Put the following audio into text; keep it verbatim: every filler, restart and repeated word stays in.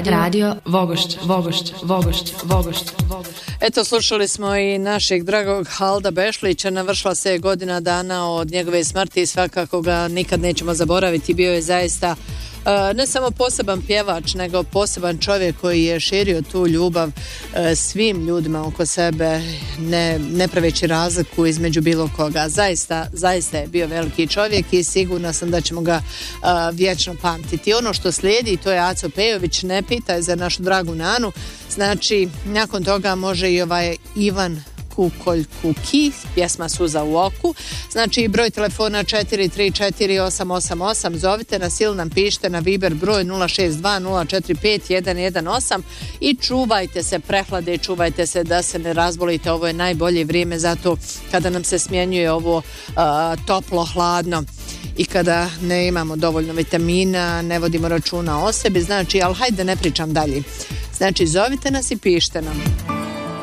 Radio, Radio Vogošća, Vogošća, Vogošća, Vogošća, Vogošća. Eto, slušali smo i našeg dragog Halda Bešlića, navršila se godina dana od njegove smrti i svakako ga nikad nećemo zaboraviti. Bio je zaista Uh, ne samo poseban pjevač, nego poseban čovjek koji je širio tu ljubav uh, svim ljudima oko sebe, ne, ne praveći razliku između bilo koga. Zaista, zaista je bio veliki čovjek i sigurna sam da ćemo ga uh, vječno pamtiti. Ono što slijedi, to je Aco Pejović, Ne pitaj za našu dragu Nanu. Znači, nakon toga može i ovaj Ivan Kukolj Kuki, pjesma Suza u oku. Znači, broj telefona četiri tri četiri osam osam osam, zovite nas ili nam pišite na Viber broj nula šest dva nula četiri pet jedan jedan osam i čuvajte se prehlade, čuvajte se da se ne razbolite. Ovo je najbolje vrijeme, zato kada nam se smjenjuje ovo uh, toplo, hladno i kada ne imamo dovoljno vitamina, ne vodimo računa o sebi. Znači, ali hajde da ne pričam dalje. Znači, zovite nas i pišite nam.